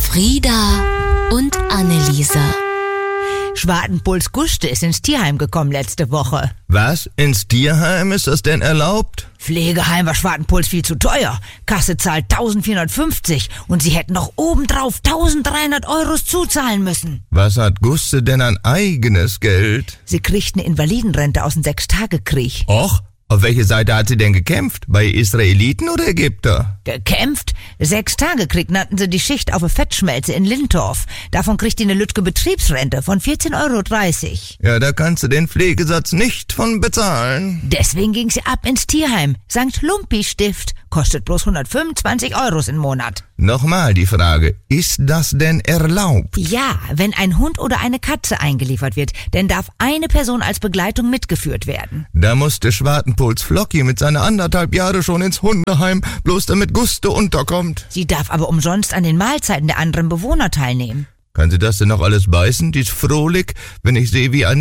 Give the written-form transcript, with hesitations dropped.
Frieda und Anneliese. Schwartenpuls Guste ist ins Tierheim gekommen letzte Woche. Was? Ins Tierheim? Ist das denn erlaubt? Pflegeheim war Schwartenpuls viel zu teuer. Kasse zahlt 1450 und sie hätten noch obendrauf 1300 € zuzahlen müssen. Was hat Guste denn an eigenes Geld? Sie kriegt eine Invalidenrente aus dem 6-Tage-Krieg. Och, auf welche Seite hat sie denn gekämpft? Bei Israeliten oder Ägypter? Gekämpft? 6-Tage-Krieg nannten sie die Schicht auf eine Fettschmelze in Lindorf. Davon kriegt die eine Lütke Betriebsrente von 14,30 €. Ja, da kannst du den Pflegesatz nicht von bezahlen. Deswegen ging sie ab ins Tierheim. St. Lumpi Stift. Kostet bloß 125 € im Monat. Nochmal die Frage, ist das denn erlaubt? Ja, wenn ein Hund oder eine Katze eingeliefert wird, dann darf eine Person als Begleitung mitgeführt werden. Da musste Schwartenpuls Flocki mit seiner 1,5 Jahre schon ins Hundeheim, bloß damit Guste unterkommt. Sie darf aber umsonst an den Mahlzeiten der anderen Bewohner teilnehmen. Kann sie das denn noch alles beißen, die ist frohlich, wenn ich sehe, wie ein